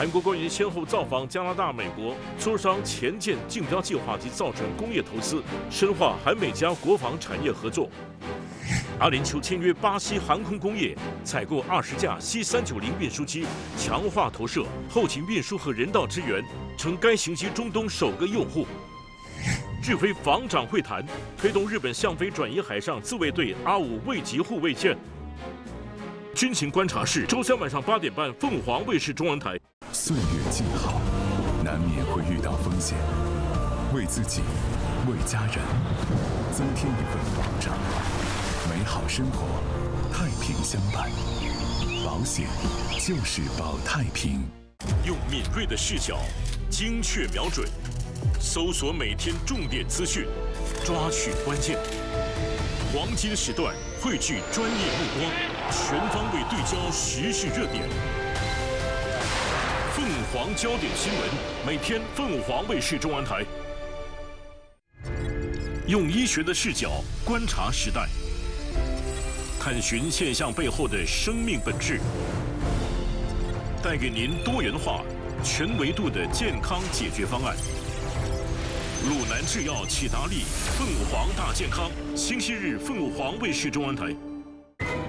韩国官员先后造访加拿大、美国，磋商前舰竞标计划及造船工业投资，深化韩美加国防产业合作。阿联酋签约巴西航空工业，采购20架 C390运输机，强化投射、后勤运输和人道支援，成该型机中东首个用户。日菲防长会谈推动日本向非转移海上自卫队阿5卫级护卫舰。军情观察室周三晚上8点半，凤凰卫视中文台。 岁月静好，难免会遇到风险，为自己，为家人，增添一份保障。美好生活，太平相伴。保险就是保太平。 用敏锐的视角，精确瞄准，搜索每天重点资讯，抓取关键。黄金时段汇聚专业目光，全方位对焦时事热点。凤凰焦点新闻，每天凤凰卫视中文台。用医学的视角观察时代，探寻现象背后的生命本质，带给您多元化、全维度的健康解决方案。鲁南制药启达利，凤凰大健康，星期日凤凰卫视中文台。